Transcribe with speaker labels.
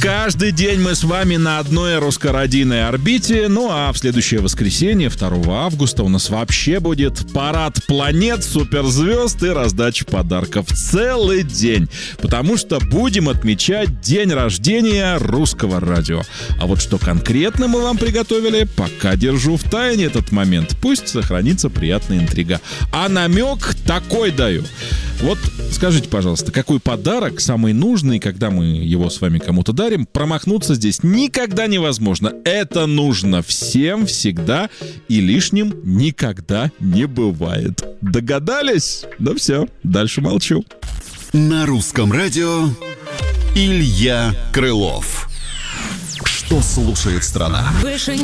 Speaker 1: Каждый день мы с вами на одной русскорадийной орбите. Ну а в следующее воскресенье, 2 августа, у нас вообще будет парад планет, суперзвезд и раздача подарков целый день. Потому что будем отмечать день рождения русского радио. А вот что конкретно мы вам приготовили, пока держу в тайне этот момент. Пусть сохранится приятная интрига. А намек такой даю. Вот скажите, пожалуйста, какой подарок самый нужный, когда мы его с вами кому-то дарим? Промахнуться здесь никогда невозможно. Это нужно всем, всегда, и лишним никогда не бывает. Догадались? Ну все, дальше молчу.
Speaker 2: На русском радио Илья Крылов. Что слушает страна?